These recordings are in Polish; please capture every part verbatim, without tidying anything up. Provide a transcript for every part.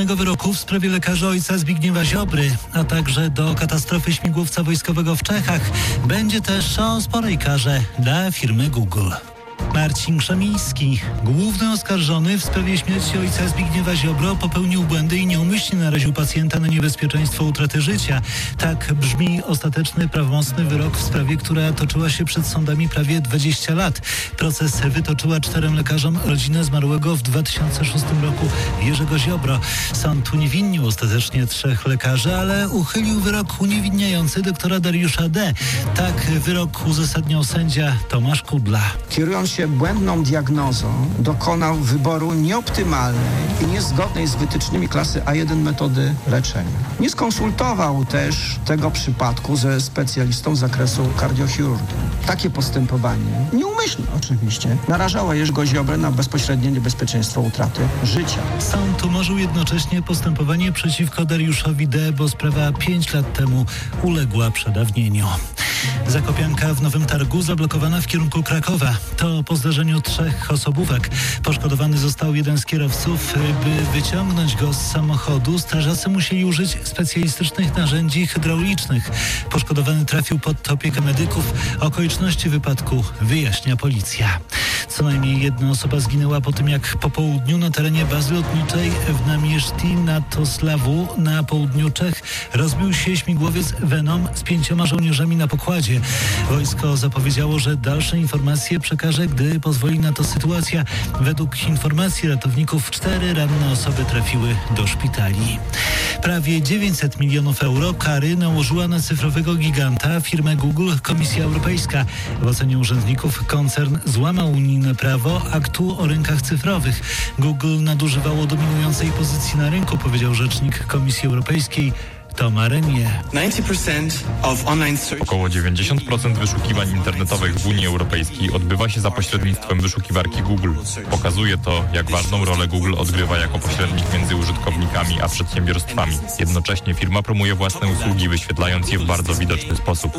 niezgodnego wyroku w sprawie lekarzy ojca Zbigniewa Ziobry, a także do katastrofy śmigłowca wojskowego w Czechach. Będzie też o sporej karze dla firmy Google. Marcin Krzemiński, główny oskarżony w sprawie śmierci ojca Zbigniewa Ziobro, popełnił błędy i nieumyślnie naraził pacjenta na niebezpieczeństwo utraty życia. Tak brzmi ostateczny, prawomocny wyrok w sprawie, która toczyła się przed sądami prawie dwadzieścia lat. Proces wytoczyła czterem lekarzom rodzina zmarłego w dwa tysiące szóstym roku Jerzego Ziobro. Sąd uniewinnił ostatecznie trzech lekarzy, ale uchylił wyrok uniewinniający doktora Dariusza D. Tak wyrok uzasadniał sędzia Tomasz Kudla. Kierując się błędną diagnozą, dokonał wyboru nieoptymalnej i niezgodnej z wytycznymi klasy A jeden metody leczenia. Nie skonsultował też tego przypadku ze specjalistą z zakresu kardiochirurgii. Takie postępowanie, nieumyślne oczywiście, narażało Jerzego Ziobrę na bezpośrednie niebezpieczeństwo utraty życia. Sąd umorzył jednocześnie postępowanie przeciwko Dariuszowi D., bo sprawa pięć lat temu uległa przedawnieniu. Zakopianka w Nowym Targu zablokowana w kierunku Krakowa. To po zdarzeniu trzech osobówek. Poszkodowany został jeden z kierowców. By wyciągnąć go z samochodu, strażacy musieli użyć specjalistycznych narzędzi hydraulicznych. Poszkodowany trafił pod opiekę medyków. Okoliczności wypadku wyjaśnia policja. Co najmniej jedna osoba zginęła po tym, jak po południu na terenie bazy lotniczej w Namieszti nad Toslawu na południu Czech rozbił się śmigłowiec Venom z pięcioma żołnierzami na pokładzie. Wojsko zapowiedziało, że dalsze informacje przekaże, gdy pozwoli na to sytuacja. Według informacji ratowników cztery ranne osoby trafiły do szpitali. Prawie dziewięćset milionów euro kary nałożyła na cyfrowego giganta firmę Google Komisja Europejska. W ocenie urzędników koncern złamał unijne prawo aktu o rynkach cyfrowych. Google nadużywało dominującej pozycji na rynku, powiedział rzecznik Komisji Europejskiej Thomas Renier. Około dziewięćdziesiąt procent wyszukiwań internetowych w Unii Europejskiej odbywa się za pośrednictwem wyszukiwarki Google. Pokazuje to, jak ważną rolę Google odgrywa jako pośrednik między użytkownikami a przedsiębiorstwami. Jednocześnie firma promuje własne usługi, wyświetlając je w bardzo widoczny sposób.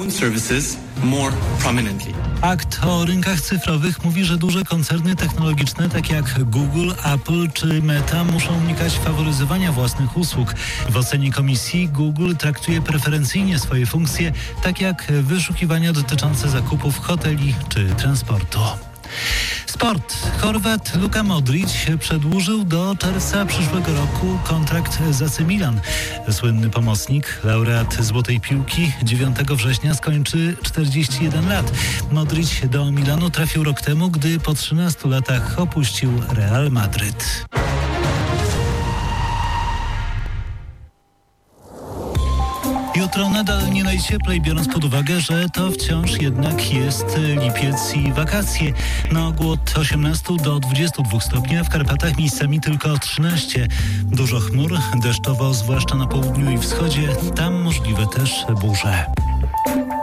Akt o rynkach cyfrowych mówi, że duże koncerny technologiczne, takie jak Google, Apple czy Meta, muszą unikać faworyzowania własnych usług. W ocenie komisji Google traktuje preferencyjnie swoje funkcje, tak jak wyszukiwania dotyczące zakupów hoteli czy transportu. Sport. Chorwat Luka Modrić przedłużył do czerwca przyszłego roku kontrakt z A C Milan. Słynny pomocnik, laureat Złotej Piłki, dziewiątego września skończy czterdzieści jeden lat. Modrić do Milanu trafił rok temu, gdy po trzynastu latach opuścił Real Madryt. Jutro nadal nie najcieplej, biorąc pod uwagę, że to wciąż jednak jest lipiec i wakacje. Na ogół od osiemnastu do dwudziestu dwóch stopni, a w Karpatach miejscami tylko trzynaście. Dużo chmur, deszczowo, zwłaszcza na południu i wschodzie. Tam możliwe też burze.